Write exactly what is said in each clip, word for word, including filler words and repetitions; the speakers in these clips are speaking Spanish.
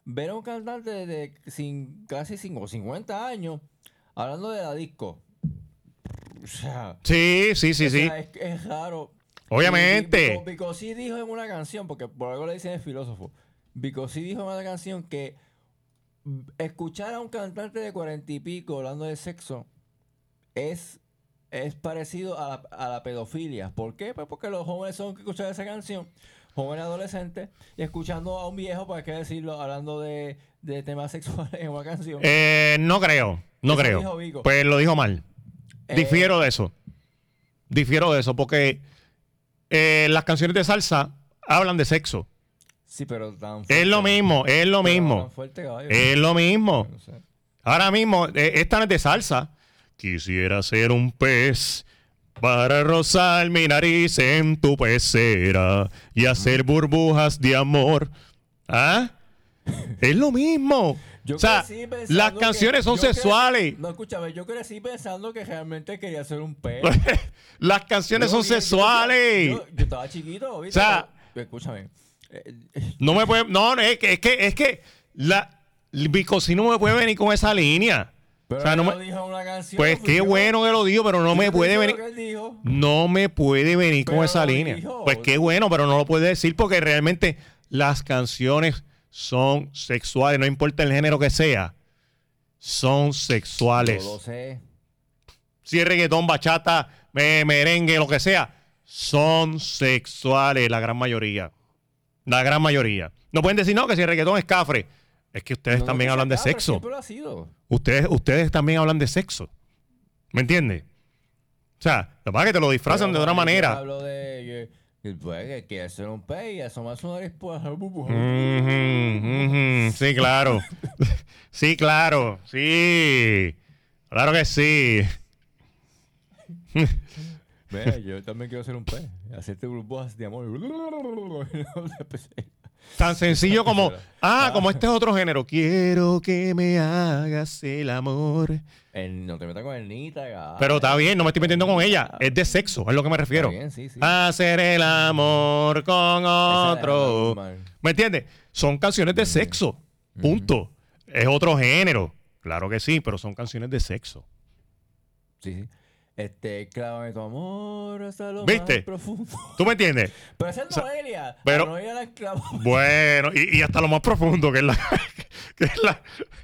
ver a un cantante de, de sin, casi cinco, cincuenta años hablando de la disco. O sea, sí, sí, sí, o sí. sea, es, es raro. Obviamente. Vico sí dijo en una canción, porque por algo le dicen el filósofo. Vico sí dijo en una canción que escuchar a un cantante de cuarenta y pico hablando de sexo es, es parecido a la, a la pedofilia. ¿Por qué? Pues porque los jóvenes son que escuchan esa canción, jóvenes adolescentes, y escuchando a un viejo, ¿para qué decirlo? Hablando de, de temas sexuales en una canción. Eh, no creo, no Eso creo. dijo Vico. Pues lo dijo mal. Eh, Difiero de eso. Difiero de eso porque eh, las canciones de salsa hablan de sexo. Sí, pero tan fuerte. Es lo mismo, es lo pero mismo. Tan fuerte, caballo. Es lo mismo. No sé. Ahora mismo, eh, esta no es de salsa. Quisiera ser un pez para rozar mi nariz en tu pecera y hacer burbujas de amor. ¿Ah? Es lo mismo. Yo o sea, las canciones son sexuales. Crecí, no, escúchame, yo crecí pensando que realmente quería ser un pez. Las canciones yo, son yo, sexuales. Yo, yo, yo estaba chiquito, ¿viste? O sea, pero, escúchame. No me puede, no, no, es que, es que, es que la Vico sí no me puede venir con esa línea. Pero o sea, no me, me, dijo una canción, pues qué bueno que lo dijo, pero no me puede venir. No me puede venir con esa línea. Dijo. Pues qué bueno, pero no lo puede decir porque realmente las canciones son sexuales, no importa el género que sea, son sexuales. Yo lo sé. Si es reggaetón, bachata, eh, merengue, lo que sea, son sexuales la gran mayoría. La gran mayoría. No pueden decir no, que si el reggaetón es cafre. Es que ustedes no, también no hablan de cafre, sexo. Lo ha sido. Ustedes, ustedes también hablan de sexo. ¿Me entiendes? O sea, lo que pasa es que te lo disfrazan pero, de otra manera. Yo hablo de que, que, que hacer un pez y asomarse una esposa. Sí, claro. Sí, claro. Sí. Claro que sí. Mira, yo también quiero ser un pez. Hacerte burbujas de amor. Tan sencillo como, ah, como este es otro género. Quiero que me hagas el amor. El, no te metas con el Nita. Gay. Pero está bien, no me estoy metiendo con ella. Es de sexo, es lo que me refiero. Está bien, sí, sí. Hacer el amor con otro. ¿Me entiendes? Son canciones de sexo. Punto. Uh-huh. Es otro género. Claro que sí, pero son canciones de sexo. Sí, sí. Este, clávame tu amor hasta lo ¿Viste? más profundo. ¿Tú me entiendes? Pero esa es Noelia. Pero, la Noelia la clavó. Bueno, y, y hasta lo más profundo, que es la... Que es la...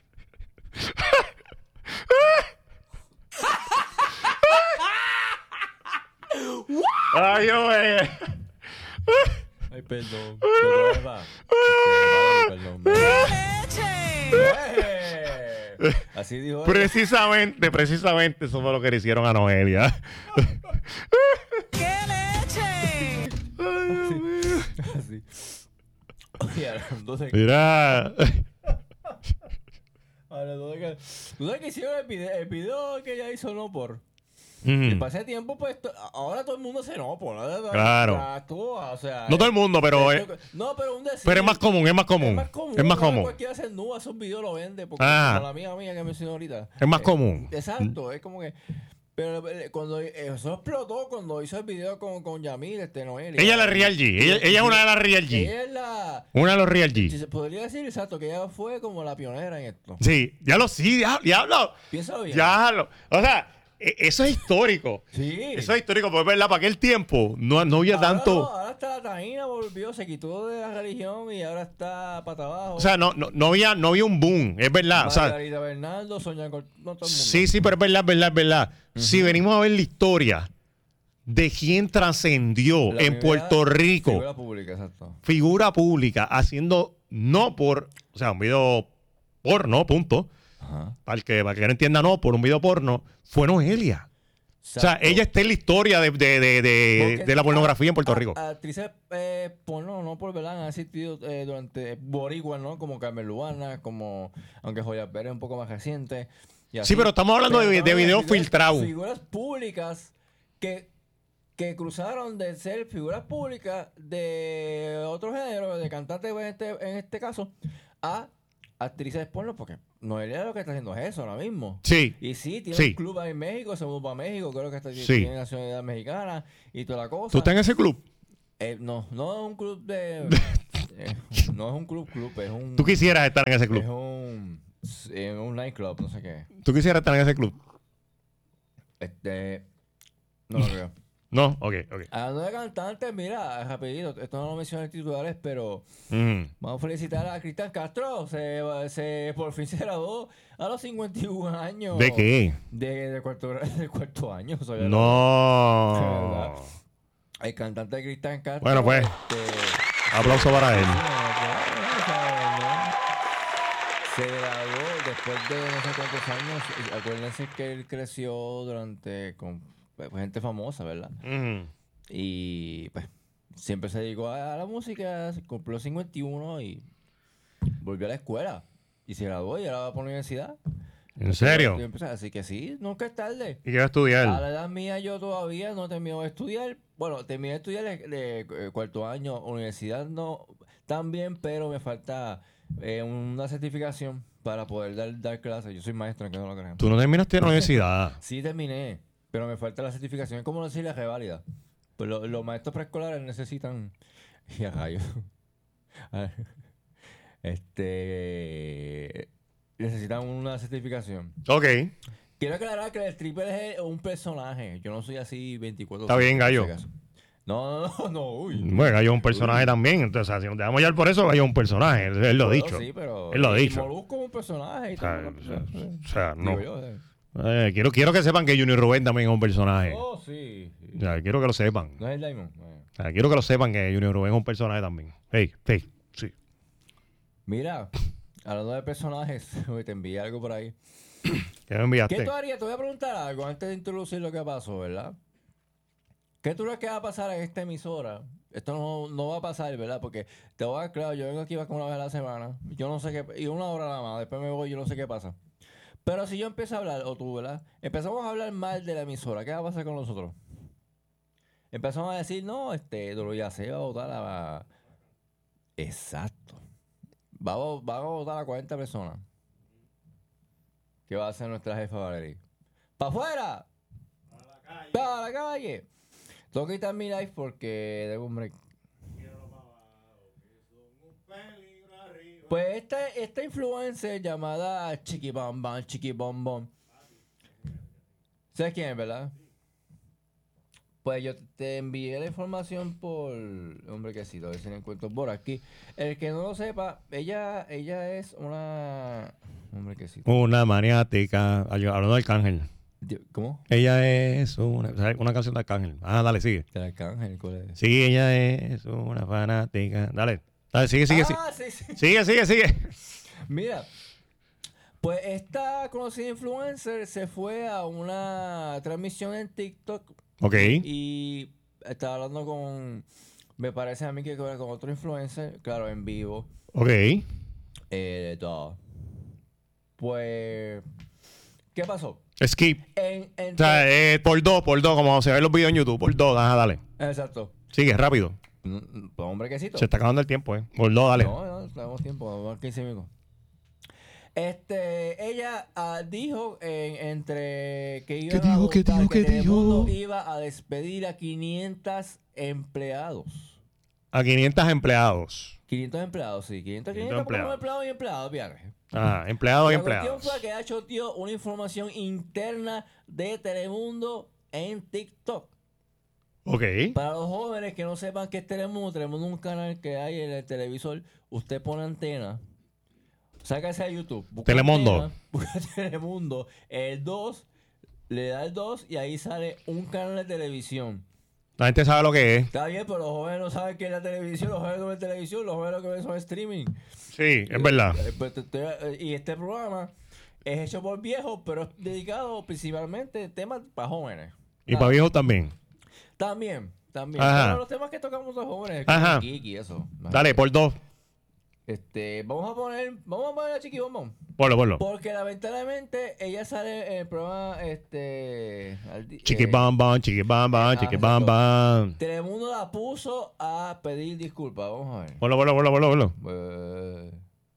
Ay, yo, eh. Ay, perdón. Perdón, Eva. Perdón, perdón. Así dijo ella. Precisamente, precisamente eso fue lo que le hicieron a Noelia. ¡Qué leche! Ay, Dios mío. Así. Oye, entonces... Mira. Ahora, ¿tú sabes que hicieron el video, el video que ella hizo no por? Mm. Y pasé tiempo, pues, to- ahora todo el mundo se no por. ¿no? Claro. Actúa, o sea, No todo el mundo, pero... eh, Eh, no, pero un decir, pero es más común, es más común. Es más común. Es más ahora común. Cualquiera se nube, esos videos lo vende. Porque Ah. como la amiga mía que mencioné ahorita. Es más eh, común. Exacto, es como que... Pero eh, cuando eh, eso explotó cuando hizo el video con, con Yamil, este Noelia. Ella es la Real G. Ella, ella es una de las Real G. Ella es la... Una de los Real Si G. se podría decir, exacto, que ella fue como la pionera en esto. Sí, ya lo sí, diablo. diablo. Piénsalo bien. Diablo. O sea, e- eso es histórico. Sí. Eso es histórico, porque es verdad, para aquel tiempo no, no había Ahora tanto... no, ahora está la taína, volvió, se quitó de la religión y ahora está pata abajo. O sea, no, no, no, había, no había un boom, es verdad. O sea, Margarita Bernardo, Sonia Cort... no todo el mundo. sí, sí, pero es verdad, es verdad, es verdad. Uh-huh. Si venimos a ver la historia de quién trascendió La en Puerto Rico, figura pública, exacto. figura pública, haciendo no por, o sea, un video porno, punto. Ajá. Para el que, para el que no entienda, no, por un video porno, fue Noelia. Exacto. O sea, ella está en la historia de, de, de, de, de la pornografía a, en Puerto Rico. A, actrices eh, porno, no por verdad, han existido eh, durante boricuas, ¿no? Como Carmen Lubana, como, aunque Joya Pérez es un poco más reciente. Y así. Sí, pero estamos hablando pero de, de videos filtrados. Figuras públicas que, que cruzaron de ser figuras públicas de otro género, de cantantes en este, en este caso, a actrices porno, porque Noelia lo que está haciendo es eso ahora mismo. Sí. Y sí, tiene sí. un club ahí en México, se mudó a México, creo que está, sí. tiene nacionalidad mexicana y toda la cosa. ¿Tú estás en ese club? Eh, no, no es un club de... eh, no es un club club, es un... ¿Tú quisieras estar en ese Es club? un, en un nightclub, no sé qué. ¿Tú quisieras estar en ese club? Este... No lo creo. No, ok, ok. Hablando de cantantes, mira, rapidito, esto no lo mencioné en titulares, pero Mm. vamos a felicitar a Cristian Castro. Se, se por fin se graduó a los cincuenta y un años. ¿De qué? De, de cuarto, de cuarto año. soy el- No. El cantante Cristian Castro. Bueno, pues. este, Aplauso para él. Se graduó después de no sé cuántos años. Acuérdense que él creció durante con pues, gente famosa, ¿verdad? Mm. Y pues siempre se dedicó a, a la música, se cumplió cincuenta y uno y volvió a la escuela. Y se graduó y ahora va por la universidad. ¿En serio? Y empezó- Así que sí, nunca es tarde. ¿Y qué va a A estudiar? la edad mía yo todavía no termino de estudiar. Bueno, terminé de estudiar de, de, eh, cuarto año, universidad no también, pero me falta eh, una certificación para poder dar, dar clases. Yo soy maestro, que no lo crean. Tú no terminaste la universidad. Sí terminé, pero me falta la certificación. Es como decir la reválida. Pues lo- los maestros preescolares necesitan... Y a rayos. este... Necesitan una certificación. Ok. Quiero aclarar que el stripper es un personaje. Yo no soy así veinticuatro. Está bien, gallo. No, no, no, no, uy. Bueno, Gallo es un personaje Uy. también. Entonces, o sea, si nos dejamos llevar por eso, Gallo es un personaje. Él, él lo ha Bueno, dicho. Sí, pero Él lo ha y dicho. Molusco es un personaje. Y O sea, todo, o sea, ¿no? o sea, no. Digo yo, eh. Eh, quiero, quiero que sepan que Junior Rubén también es un personaje. Oh, sí. O sea, quiero que lo sepan. No es el Diamond. Bueno. O sea, quiero que lo sepan que Junior Rubén es un personaje también. Hey, hey, sí. Mira, hablando de personajes, uy, te envié algo por ahí. ¿Qué me enviaste? ¿Qué tú harías? Te voy a preguntar algo antes de introducir lo que pasó, ¿verdad? ¿Qué tú crees que va a pasar en esta emisora? Esto no, no va a pasar, ¿verdad? Porque te voy a dar claro, yo vengo aquí va como una vez a la semana. Yo no sé qué... Y una hora nada más. Después me voy, yo no sé qué pasa. Pero si yo empiezo a hablar, o tú, ¿verdad? Empezamos a hablar mal de la emisora. ¿Qué va a pasar con nosotros? Empezamos a decir, no, este, ya se va a votar a... Exacto. Vamos, vamos a votar a cuarenta personas. ¿Qué va a hacer nuestra jefa Valerie? ¡Para afuera! ¡Para la calle! Tengo que quitar mi live porque debo un break. Pues esta, esta influencer llamada Chiqui Bam Bam, Chiqui Bom Bom. ¿Sabes quién es, verdad? Pues yo te envié la información por... Hombre, que sí, a ver si la encuentro por aquí. El que no lo sepa, ella ella es una... Hombre, que sí. Una maniática. Ay, hablando de Arcángel. ¿Cómo? Ella es una, ¿sabes? Una canción de Arcángel. Ah, dale, sigue. El Arcángel, ¿cuál es? Sí, ella es una fanática. Dale. Dale, sigue, sigue, sigue. Ah, sí, sí. Sigue, sigue, sigue. Mira, pues esta conocida influencer se fue a una transmisión en TikTok Ok. y estaba hablando con, me parece a mí que con otro influencer, claro, en vivo, Ok. eh, de todo. Pues, ¿qué pasó? Skip. En, en- O sea, eh, por dos, por dos, como se ven los videos en YouTube. Por dos, ajá, dale. Exacto. Sigue, rápido. Mm, mm, Pues, hombre, quesito. Se está acabando el tiempo, eh. Por dos, dale. No, no, tenemos tiempo, vamos a quince minutos. Este, ella ah, dijo en- entre que iba ¿Qué dijo? ¿Qué dijo? ¿Qué dijo? iba a despedir a quinientos empleados. A quinientos empleados. quinientos empleados, sí, quinientos, quinientos quinientos como empleados. empleados y empleados, fíjate. Ajá, empleados y La cuestión empleados. fue que ha choteado una información interna de Telemundo en TikTok. Ok. Para los jóvenes que no sepan qué es Telemundo, Telemundo es un canal que hay en el televisor. Usted pone antena, sácase a YouTube. Busca Telemundo. antena, busca Telemundo. El dos, le da el dos y ahí sale un canal de televisión. La gente sabe lo que es. Está bien, pero los jóvenes no saben qué es la televisión. Los jóvenes no ven televisión, los jóvenes lo que ven son streaming. Sí, es verdad. Eh, pues, te- te- y este programa es hecho por viejos, pero es dedicado principalmente a temas para jóvenes. Y Ah, para viejos también. También, también. Ajá. Pero los temas que tocamos los jóvenes, Ajá. como geek y eso. Dale, por dos. Este, vamos a poner, vamos a poner a Chiqui Bombón. Ponlo, ponlo. Porque lamentablemente ella sale en el programa, este... al di- Chiqui eh, bam bam, chiqui bam bam, ah, chiqui bam exacto. bam. Telemundo la puso a pedir disculpas. Vamos a ver. Ponlo, ponlo, ponlo, ponlo, ponlo. Eh,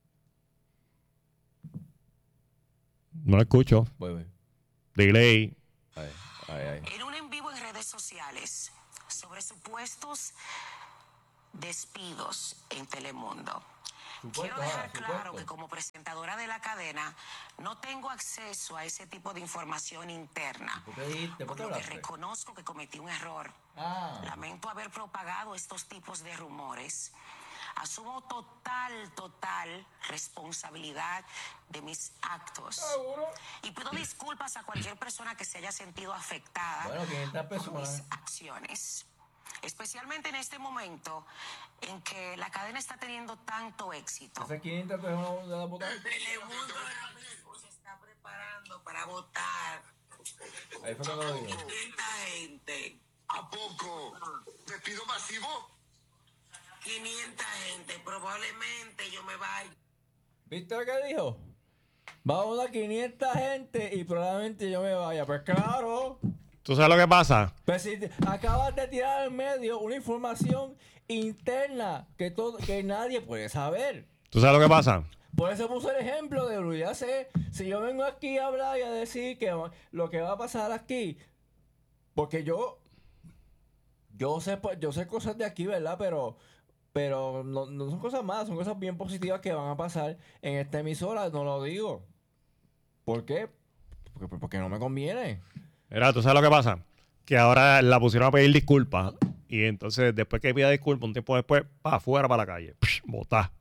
No lo escucho. voy, voy. Delay. Ahí, ahí, ahí. En un en vivo en redes sociales sobre supuestos despidos en Telemundo. Supuesto, Quiero dejar ah, claro supuesto. que como presentadora de la cadena no tengo acceso a ese tipo de información interna, ¿Por qué dijiste? ¿Por por qué lo que hablaste? reconozco que cometí un error. Ah. Lamento haber propagado estos tipos de rumores. Asumo total, total responsabilidad de mis actos. ¿Seguro? Y pido disculpas a cualquier persona que se haya sentido afectada Bueno, quinientas por mis personas. acciones. Especialmente en este momento en que la cadena está teniendo tanto éxito. ¿Esas quinientas personas de la votar? Telemundo ahora mismo se está preparando para votar. Ahí fue cuando lo digo. quinientas gente. ¿A poco? ¿Despido masivo? quinientas gente. Probablemente yo me vaya. ¿Viste lo que dijo? Va a votar quinientas gente y probablemente yo me vaya. Pues claro. ¿Tú sabes lo que pasa? Pues si te- acabas de tirar al medio una información interna que, todo, que nadie puede saber. ¿Tú sabes lo que pasa? Por eso puse el ejemplo de Luis. Ya sé, si yo vengo aquí a hablar y a decir que va- lo que va a pasar aquí, porque yo, yo sé, pues, yo sé cosas de aquí, ¿verdad? Pero, pero no, no son cosas malas, son cosas bien positivas que van a pasar en esta emisora. No lo digo. ¿Por qué? Porque, porque no me conviene. Mira, ¿tú sabes lo que pasa? Que ahora la pusieron a pedir disculpas. Y entonces, después que pida disculpas, un tiempo después, para afuera, para la calle. Psh, botá.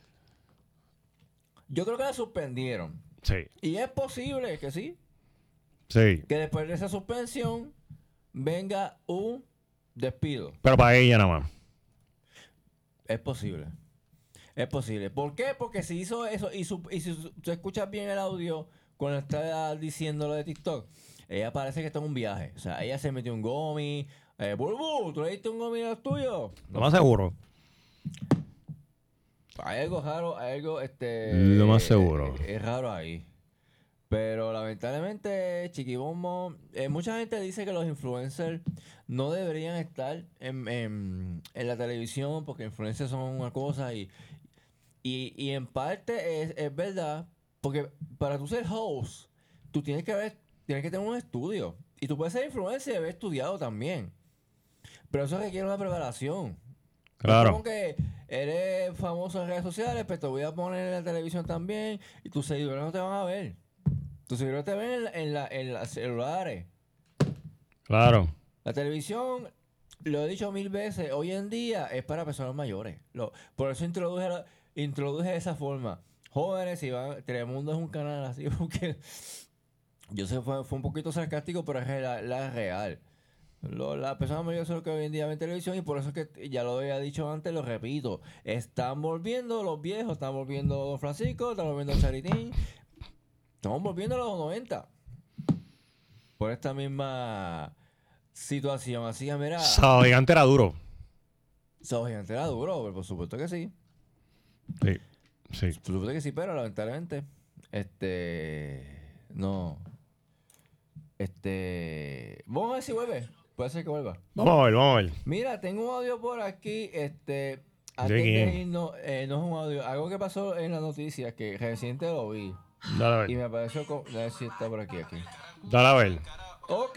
Yo creo que la suspendieron. Sí, Y es posible que sí, sí. que después de esa suspensión venga un despido. Pero para ella nada más. Es posible. Es posible. ¿Por qué? Porque si hizo eso y, su- y si su- tú escuchas bien el audio cuando está diciendo lo de TikTok, ella parece que está en un viaje. O sea, ella se metió un gomi. Eh, Bulbu, ¿tú le diste un gomi a los tuyos? Lo más seguro. Hay algo raro, hay algo, este... Lo más seguro. eh, Es raro ahí. Pero lamentablemente, Chiquibombo, eh, mucha gente dice que los influencers no deberían estar en, en, en la televisión porque influencers son una cosa y, y, y en parte es, es verdad, porque para tú ser host, tú tienes que haber, tienes que tener un estudio. Y tú puedes ser influencer y haber estudiado también. Pero eso requiere una preparación. Es Claro. como que eres famoso en redes sociales, pero te voy a poner en la televisión también y tus seguidores no te van a ver. Tus seguidores te ven en, la- en, la, en los celulares. Claro. La televisión, lo he dicho mil veces, hoy en día es para personas mayores. Lo- por eso introduje, la- introduje de esa forma. Jóvenes, si van, Telemundo es un canal así, porque yo sé, fue, fue un poquito sarcástico, pero es la, la real. Lo- las personas mayores son los que hoy en día ven televisión y por eso es que ya lo había dicho antes, lo repito. Están volviendo los viejos, están volviendo Don Francisco, están volviendo Charitín. Estamos volviendo a los noventa. Por esta misma situación. Así que mira, Sábado Gigante era duro. Sábado Gigante era duro, pero por supuesto que sí. Sí. Sí. Por supuesto que sí, pero lamentablemente, este, no, este, vamos a ver si vuelve. Puede ser que vuelva. Vamos a ver, vamos a ver. Mira, tengo un audio por aquí, este, antes ¿De de quién? irnos, eh, no es un audio, algo que pasó en las noticias que reciente lo vi Dale a y ver. me pareció, co- a ver si está por aquí, aquí. Dale a ver. Ok.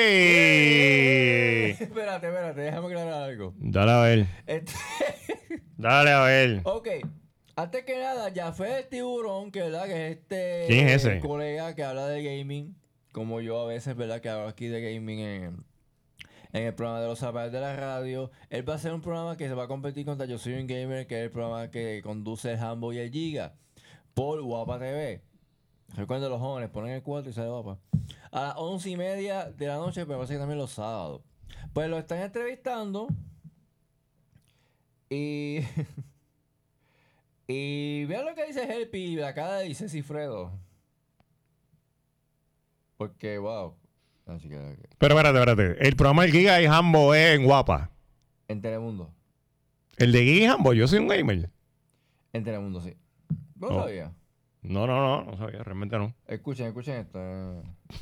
¡Ey! espérate, espérate, déjame aclarar algo. Dale a ver. Este, Dale a ver. ok, antes que nada, Jafet Tiburón, que verdad que es este ¿Quién es ese? colega que habla de gaming, como yo a veces, verdad, que hablo aquí de gaming en, en el programa de los zapatos de la radio. Él va a hacer un programa que se va a competir contra Yo Soy un Gamer, que es el programa que conduce el Hambo y el Giga, por Guapa T V. Recuerden, los jóvenes ponen el cuatro y sale Guapa. A las once y media de la noche, pero parece que también los sábados. Pues lo están entrevistando. Y. y vean lo que dice Helpi y la cara dice Cifredo. Porque, wow. Así que, Pero espérate, espérate. El programa del Giga y Hambo es en Guapa. en Telemundo. El de Giga y Hambo, yo soy un gamer. En Telemundo, sí. No Oh. sabía. No, no, no, no sabía, realmente no. Escuchen, escuchen esto. eh.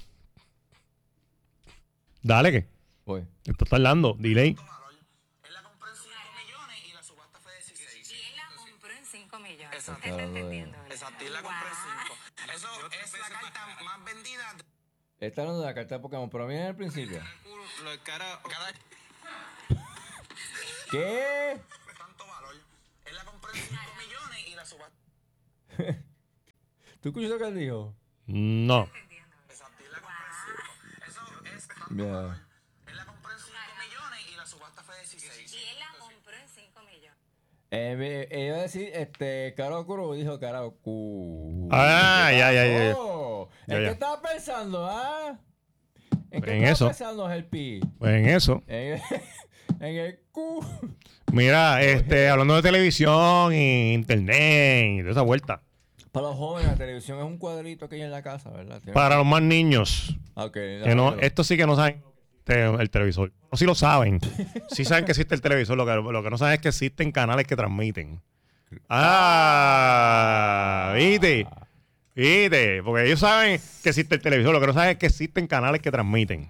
Dale que. Voy. Esto está hablando. Delay. Él la compró en cinco millones y la subasta fue de dieciséis. Y él la compró en cinco millones. Exacto. Está entendiendo. Exacto, y él la compró en cinco. Eso es la carta más vendida. Está hablando de la carta de Pokémon, pero miren al principio. Lo cara, cada ¿Qué? están en cinco millones y la subasta. ¿Tú escuchas lo que él dijo? No. Exacto, él la compró en cinco. Eso es Yeah. Él la compró en cinco millones y la subasta fue dieciséis. Y él la compró en cinco millones. Eh, me- eh, iba a decir, este, Caro Cruz dijo Caro Cruz. Ah, ¿Qué ya, ya, ya. pasó? Ya, ¿En ya. qué estabas pensando, ah? ¿En qué En estabas eso. pensando, Helpi? Pues en eso. En, en el Q. Mira, este, hablando de televisión y internet y de esa vuelta. Para los jóvenes, la televisión es un cuadrito que hay en la casa, ¿verdad? Tiene- Para los más niños, Ah, ok, que no, dámelo. estos sí que no saben que existe el televisor. No, sí lo saben. Sí saben que existe el televisor. Lo que, lo que no saben es que existen canales que transmiten. Ah, ¿viste? ¿Viste? Porque ellos saben que existe el televisor. Lo que no saben es que existen canales que transmiten.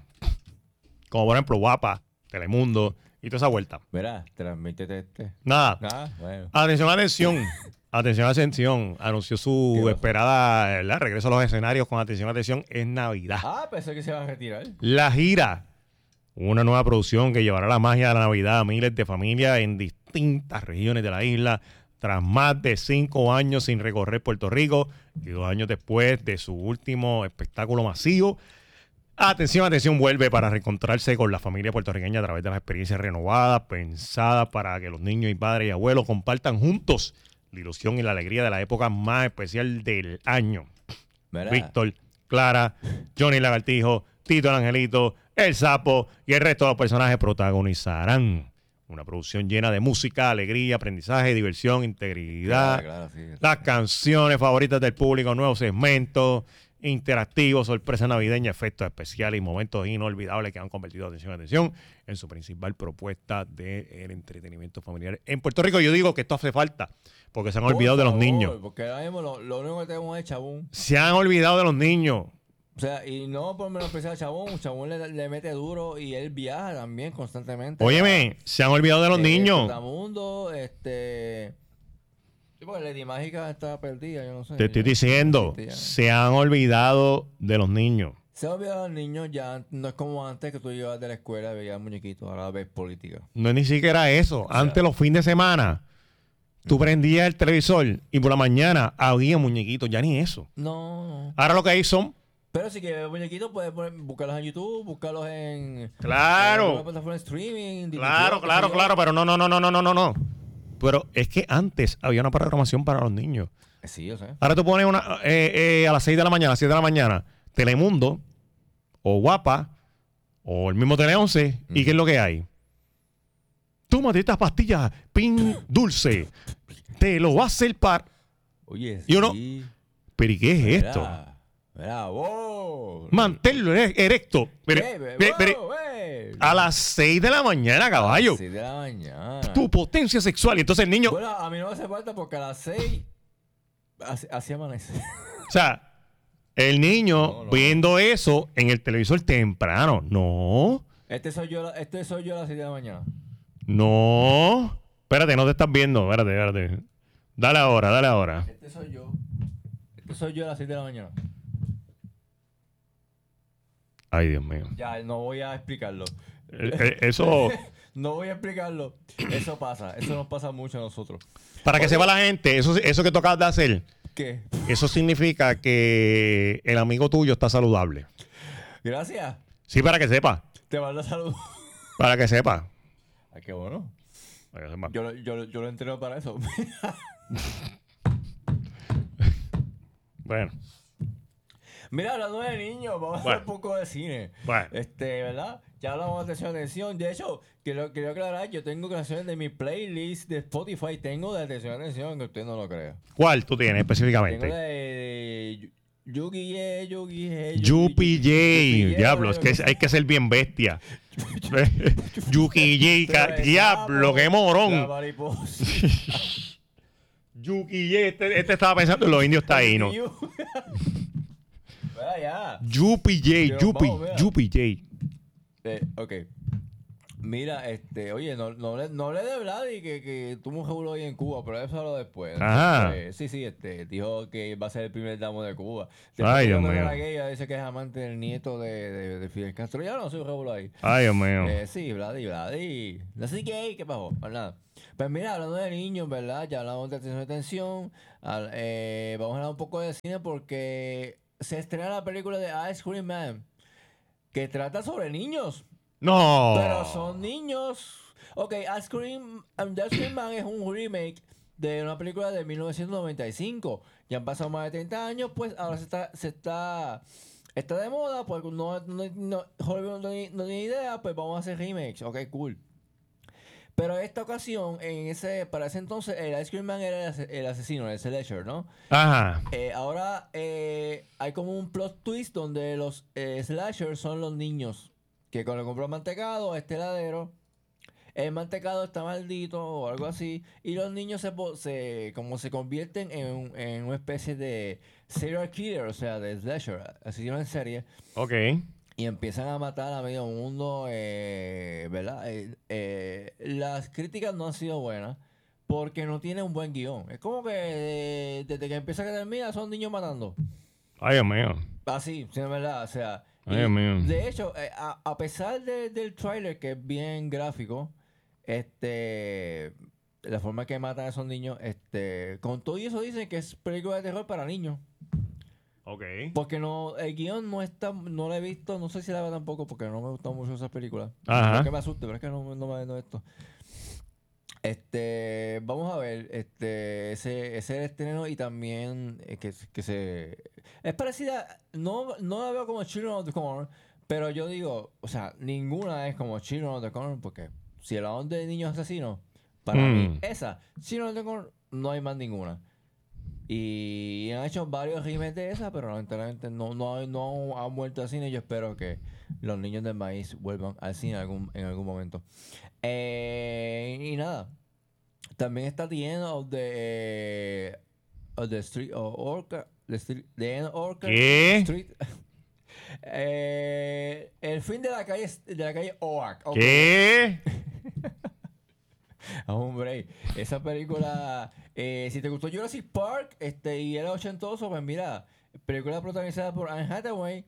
Como por ejemplo Guapa, Telemundo y toda esa vuelta. Verá, transmítete este. Nada. Ah, bueno. Atención, atención. Atención, atención. Anunció ¿Qué su pasó? esperada ¿verdad? regreso a los escenarios con atención, atención. Es Navidad. Ah, pensé que se iba a retirar. La gira. Una nueva producción que llevará la magia de la Navidad a miles de familias en distintas regiones de la isla. Tras más de cinco años sin recorrer Puerto Rico y dos años después de su último espectáculo masivo. Atención, atención, vuelve para reencontrarse con la familia puertorriqueña a través de las experiencias renovadas, pensadas para que los niños y padres y abuelos compartan juntos la ilusión y la alegría de la época más especial del año. Verá. Víctor, Clara, Johnny Lagartijo, Tito el Angelito, El Sapo y el resto de los personajes protagonizarán una producción llena de música, alegría, aprendizaje, diversión, integridad, Claro, claro, sí. las canciones favoritas del público, nuevos segmentos interactivos, sorpresa navideña, efectos especiales y momentos inolvidables que han convertido, atención, atención, en su principal propuesta de entretenimiento familiar en Puerto Rico. Yo digo que esto hace falta porque se han Por olvidado de los favor, niños. Porque ahora mismo lo, lo único que tenemos es Chabón. Se han olvidado de los niños. O sea, y no por menospreciar a Chabón. Chabón le, le mete duro y él viaja también constantemente. Óyeme, se han olvidado de los Eh, niños. Mundo, este. Sí, porque Lady Mágica está perdida, yo no sé. Te estoy Ya- diciendo, ya- se han olvidado de los niños. Se ha olvidado los niños ya. No es como antes que tú llevas de la escuela y veías muñequitos. Ahora ves política. No es ni siquiera eso. Antes, los fines de semana, tú prendías el televisor y por la mañana había muñequitos. Ya ni eso. No, no. Ahora lo que hay son... Pero si quieres ver muñequitos, puedes poner- buscarlos en YouTube, buscarlos en. Claro. En alguna plataforma de streaming. D V D, Claro, qué claro, sé yo. claro, pero no, no, no, no, no, no, no, no. Pero es que antes había una programación para los niños. Sí, yo sé. Ahora tú pones una eh, eh, a las seis de la mañana, a las siete de la mañana, Telemundo, o Guapa, o el mismo Tele once, ¿y qué es lo que hay? Tómate estas pastillas, pin dulce, te lo va a hacer par... Oye, Y uno- sí. ¿Pero y qué es Verá, esto? verá, wow. Manténlo ere- erecto. Pero- Eh, ve- pero- pero- wow, eh. a las seis de la mañana, caballo. seis de la mañana. Tu potencia sexual. Y entonces el niño... Bueno, a mí no me hace falta porque a las seis así, así amanece. O sea, el niño No, no. viendo eso en el televisor temprano. No, Este soy yo, este soy yo a las seis de la mañana. no. Espérate, no te estás viendo. Espérate, espérate. Dale ahora, dale ahora. Este soy yo. Este soy yo a las seis de la mañana. Ay, Dios mío. Ya, no voy a explicarlo. Eh, eh, Eso, No voy a explicarlo. Eso pasa. Eso nos pasa mucho a nosotros. para que sepa la gente, eso, eso que tú acabas de hacer, ¿Qué? eso significa que el amigo tuyo está saludable. Gracias. Sí, para que sepa. Te mando saludos. Para que sepa. Ay, qué bueno. Para que sepa. Yo, lo- yo, lo- yo lo entreno para eso. Bueno, Mira, hablando de niños, vamos a Bueno. hacer un poco de cine. Bueno. Este, ¿verdad? Ya hablamos de atención, atención. De hecho, quiero, quiero aclarar, yo tengo canciones de mi playlist de Spotify. Tengo de atención, atención, que usted no lo crea. ¿cuál tú tienes Tengo específicamente? de Yugi Ye, Yugi Ye, Yupi J. Yuki Diablo, es que es- hay que ser bien bestia. Yuki J. ca- Diablo, qué La morón. mariposa. Yuki J. Este, este estaba pensando en los indios taínos. Yu- Mira, ya. Yupi J. Pero Yupi. vamos, mira. Yupi J. Eh, ok. Mira, este, oye, no, no, le, no le de Vladi que, que tuvo un revuelo ahí en Cuba, pero eso hablo después. Ajá. Eh, sí, sí, este, dijo que va a ser el primer damo de Cuba. Ay, Dios mío. La gay, dice que es amante del nieto de, de, de Fidel Castro. Ya no soy un revuelo ahí. Ay, Dios mío. Eh, sí, Vladi, Vladi. No sé qué, ¿qué pasó? Pues nada. Pues mira, hablando de niños, ¿verdad? Ya hablamos de atención y atención. Al, eh, vamos a hablar un poco de cine porque se estrena la película de Ice Cream Man, que trata sobre niños. No. Pero son niños. Ok, Ice Cream, um, The Ice Cream Man es un remake de una película de mil novecientos noventa y cinco. Ya han pasado más de treinta años, pues ahora se está, se está, está de moda, pues no, no, no, Hollywood no, tiene- no tiene idea, pues vamos a hacer remakes. Ok, cool. Pero esta ocasión, en ese, para ese entonces, el Ice Cream Man era el, ase- el asesino, el slasher, ¿no? Ajá. Eh, ahora eh, hay como un plot twist donde los eh, slashers son los niños que cuando compran mantecado a este heladero, el mantecado está maldito o algo así, y los niños se, po- se como se convierten en, un- en una especie de serial killer, o sea, de slasher, asesino en serie, Ok. y empiezan a matar a medio mundo, eh, ¿verdad? Eh, eh, las críticas no han sido buenas porque no tiene un buen guión. Es como que eh, desde que empieza a que termina son niños matando. Ay, Dios mío. Así, sí, es verdad. O sea, Ay, y Dios mío. de hecho, eh, a, a pesar de- del trailer que es bien gráfico, este, la forma que matan a esos niños, este, con todo y eso dicen que es película de terror para niños. Ok. Porque no, el guión no está, no lo he visto, no sé si la veo tampoco, porque no me gustan mucho esas películas. Ajá. No es que me asuste, pero es que no, no me vendo esto. Este, vamos a ver, este, ese, ese es el estreno y también eh, que, que se es parecida, no, no la veo como Children of the Corn, pero yo digo, o sea, ninguna es como Children of the Corn, porque si hablamos de niños asesinos, para Mm. mí, esa, Children of the Corn, no hay más ninguna. Y han hecho varios remakes de esa, pero lamentablemente no, no, no han vuelto al cine. Yo espero que los niños del maíz vuelvan al cine en algún, en algún momento. Eh, y nada. También está The End of the, of the Street of Orca. The, street, the End of Orca ¿Qué? Street. Eh, el fin de la calle de la calle Oak. Ok. ¿Qué? Hombre, esa película, eh, si te gustó Jurassic Park este, y era ochentoso, pues mira, película protagonizada por Anne Hathaway,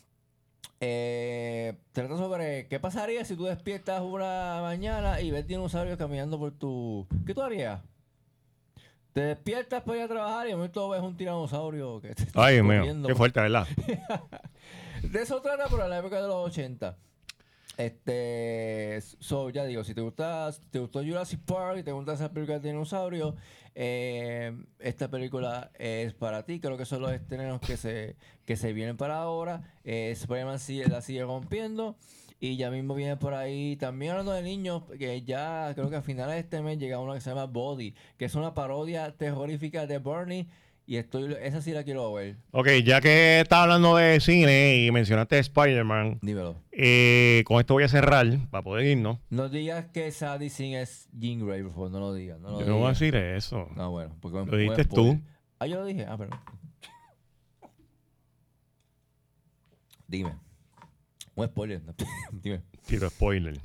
eh, trata sobre qué pasaría si tú despiertas una mañana y ves dinosaurios caminando por tu... ¿Qué tú harías? Te despiertas para ir a trabajar y de momento ves un tiranosaurio que te está Ay, Dios mío. corriendo. Qué fuerte, ¿verdad? De eso trata, pero en la época de los ochenta. Este, so, ya digo, si te gusta, si te gustó Jurassic Park y te gusta esa película de dinosaurios, eh, esta película es para ti. Creo que son los estrenos que se, que se vienen para ahora. Eh, Spider-Man sigue, la sigue rompiendo. Y ya mismo viene por ahí, también hablando de niños, que ya creo que a finales de este mes llega una que se llama Body, que es una parodia terrorífica de Bernie. Y estoy, esa sí la quiero ver. Ok, ya que estás hablando de cine y mencionaste Spider-Man, Dímelo. eh, con esto voy a cerrar para poder irnos. No digas que Sadie Singh es Jean Grey, por favor, no lo digas. No lo Yo no voy a digas. decir eso. No, bueno, porque Lo dijiste tú. Ah, yo lo dije. Ah, perdón. Dime. Un spoiler. Dime. Tiro spoiler.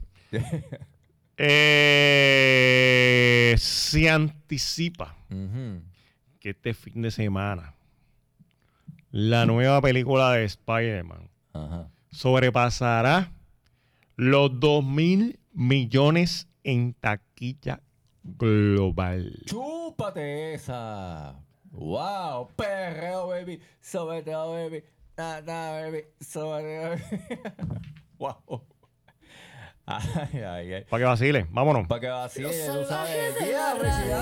eh, se anticipa Ujú. que este fin de semana la nueva película de Spider-Man Ajá. sobrepasará los dos mil millones en taquilla global. ¡Chúpate esa! ¡Wow! Perreo, baby. Sobeteo, baby. Na, na, baby. Sobeteo, baby. ¡Wow! Ay, ay, ay. Para que vacile, vámonos. Para que vacíe, Los tú sabes. salvajes de la Día, radio. felicidades.